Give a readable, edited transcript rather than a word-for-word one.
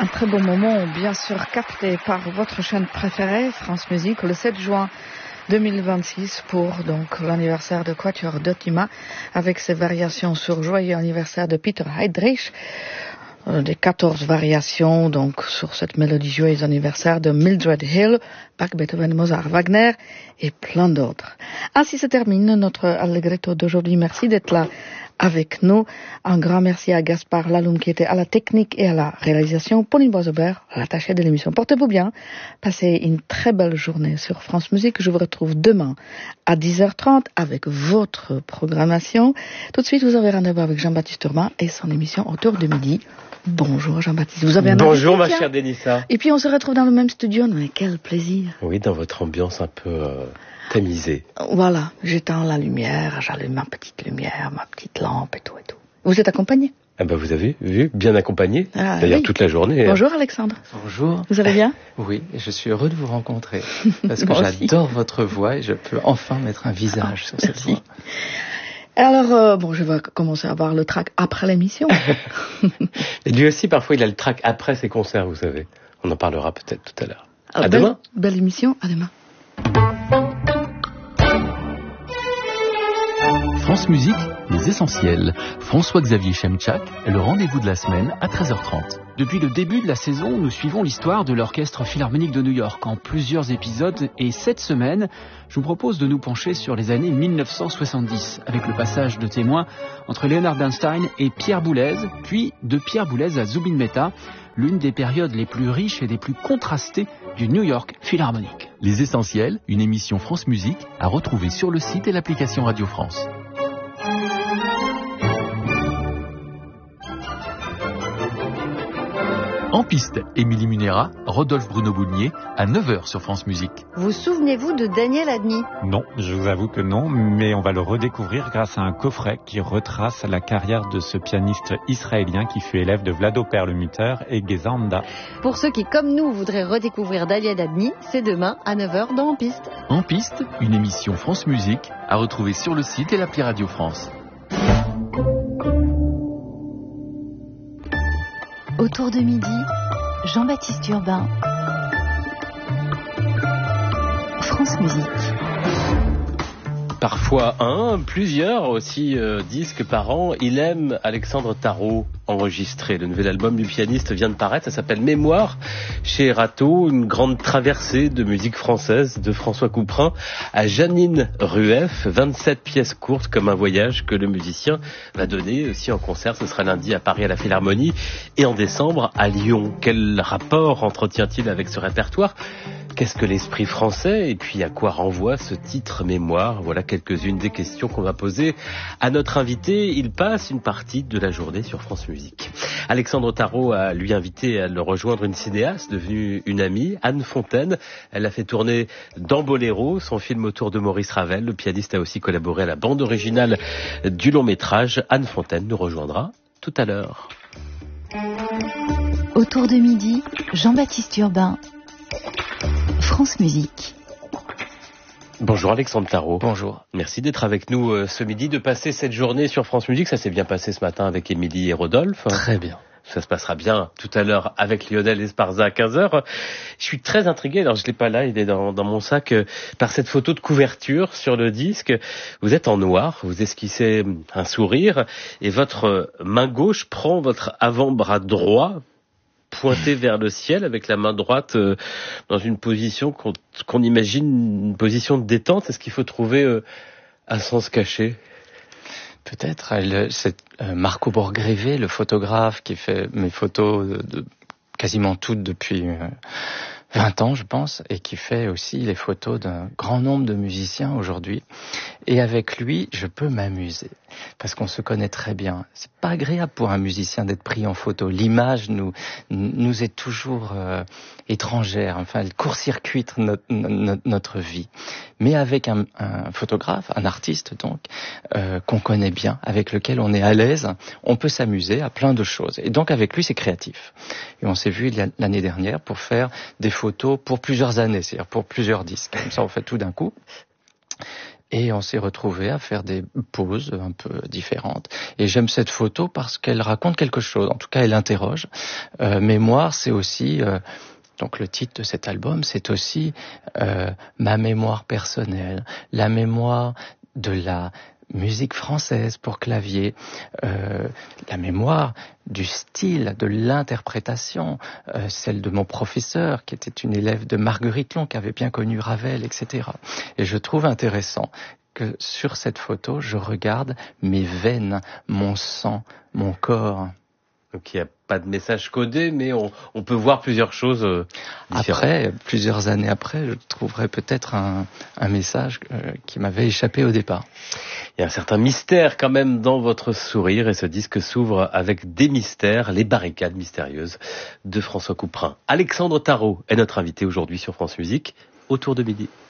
Un très beau moment, bien sûr, capté par votre chaîne préférée, France Musique, le 7 juin 2026 pour donc l'anniversaire de Quatuor Dottima avec ses variations sur Joyeux anniversaire de Peter Heydrich, des 14 variations donc sur cette mélodie Joyeux anniversaire de Mildred Hill, Bach, Beethoven, Mozart, Wagner et plein d'autres. Ainsi se termine notre Allegretto d'aujourd'hui. Merci d'être là avec nous. Un grand merci à Gaspard Laloum qui était à la technique et à la réalisation. Pauline Boisobert, l'attachée de l'émission. Portez-vous bien. Passez une très belle journée sur France Musique. Je vous retrouve demain à 10h30 avec votre programmation. Tout de suite, vous avez rendez-vous avec Jean-Baptiste Urbain et son émission Autour de midi. Bonjour Jean-Baptiste. Vous avez un Bonjour ma chère Denissa. Et puis on se retrouve dans le même studio. Mais quel plaisir. Oui, dans votre ambiance un peu tamisée. Voilà, j'éteins la lumière, j'allume ma petite lumière, ma petite lampe et tout et tout. Vous êtes accompagné? Ah ben vous avez vu, bien accompagné, d'ailleurs oui. Toute la journée. Bonjour Alexandre. Bonjour. Vous allez bien? Oui, je suis heureux de vous rencontrer, parce que j'adore votre voix et je peux enfin mettre un visage sur cette voix. Alors, je vais commencer à avoir le track après l'émission. Et lui aussi, parfois, il a le track après ses concerts, vous savez. On en parlera peut-être tout à l'heure. À demain. Belle émission, à demain. France Musique, les essentiels. François-Xavier Chemchak, le rendez-vous de la semaine à 13h30. Depuis le début de la saison, nous suivons l'histoire de l'Orchestre Philharmonique de New York en plusieurs épisodes et cette semaine, je vous propose de nous pencher sur les années 1970 avec le passage de témoin entre Leonard Bernstein et Pierre Boulez, puis de Pierre Boulez à Zubin Mehta, l'une des périodes les plus riches et les plus contrastées du New York Philharmonic. Les essentiels, une émission France Musique à retrouver sur le site et l'application Radio France. En piste, Émilie Munera, Rodolphe Bruno Boulnier, à 9h sur France Musique. Vous souvenez-vous de Daniel Adny? Non, je vous avoue que non, mais on va le redécouvrir grâce à un coffret qui retrace la carrière de ce pianiste israélien qui fut élève de Vlado Perlmutter et Geza Anda. Pour ceux qui, comme nous, voudraient redécouvrir Daniel Adny, c'est demain à 9h dans En Piste. En piste, une émission France Musique à retrouver sur le site et l'appli Radio France. Autour de midi, Jean-Baptiste Urbain. France Musique. Parfois plusieurs aussi disques par an. Il aime Alexandre Tarot enregistré. Le nouvel album du pianiste vient de paraître. Ça s'appelle Mémoire chez Erato. Une grande traversée de musique française de François Couperin à Janine Rueff. 27 pièces courtes comme un voyage que le musicien va donner aussi en concert. Ce sera lundi à Paris à la Philharmonie et en décembre à Lyon. Quel rapport entretient-il avec ce répertoire ? Qu'est-ce que l'esprit français? Et puis à quoi renvoie ce titre Mémoire? Voilà quelques-unes des questions qu'on va poser à notre invité. Il passe une partie de la journée sur France Musique. Alexandre Tarot a lui invité à le rejoindre une cinéaste devenue une amie, Anne Fontaine. Elle a fait tourner dans Boléro, son film autour de Maurice Ravel. Le pianiste a aussi collaboré à la bande originale du long-métrage. Anne Fontaine nous rejoindra tout à l'heure. Autour de midi, Jean-Baptiste Urbain. France Musique. Bonjour Alexandre Tarot. Bonjour. Merci d'être avec nous ce midi, de passer cette journée sur France Musique. Ça s'est bien passé ce matin avec Émilie et Rodolphe. Très bien. Ça se passera bien tout à l'heure avec Lionel Esparza à 15h. Je suis très intrigué, alors je l'ai pas là, il est dans mon sac, par cette photo de couverture sur le disque. Vous êtes en noir, vous esquissez un sourire et votre main gauche prend votre avant-bras droit pointé vers le ciel avec la main droite dans une position qu'on imagine une position de détente. Est-ce qu'il faut trouver un sens caché? Peut-être. C'est Marco Borgrévé, le photographe qui fait mes photos de quasiment toutes depuis 20 ans, je pense, et qui fait aussi les photos d'un grand nombre de musiciens aujourd'hui. Et avec lui, je peux m'amuser, parce qu'on se connaît très bien. C'est pas agréable pour un musicien d'être pris en photo. L'image nous est toujours étrangère. Enfin, elle court-circuite notre vie. Mais avec un photographe, un artiste donc, qu'on connaît bien, avec lequel on est à l'aise, on peut s'amuser à plein de choses. Et donc avec lui, c'est créatif. Et on s'est vu l'année dernière pour faire des photos pour plusieurs années, c'est-à-dire pour plusieurs disques. Comme ça, on fait tout d'un coup. Et on s'est retrouvés à faire des poses un peu différentes. Et j'aime cette photo parce qu'elle raconte quelque chose. En tout cas, elle interroge. Mémoire, c'est aussi... donc le titre de cet album, c'est aussi ma mémoire personnelle, la mémoire de la musique française pour clavier, la mémoire du style, de l'interprétation, celle de mon professeur qui était une élève de Marguerite Long, qui avait bien connu Ravel, etc. Et je trouve intéressant que sur cette photo, je regarde mes veines, mon sang, mon corps. Donc il n'y a pas de message codé, mais on peut voir plusieurs choses différentes. Après, plusieurs années après, je trouverai peut-être un message qui m'avait échappé au départ. Il y a un certain mystère quand même dans votre sourire, et ce disque s'ouvre avec des mystères, les barricades mystérieuses de François Couperin. Alexandre Tarot est notre invité aujourd'hui sur France Musique, autour de midi.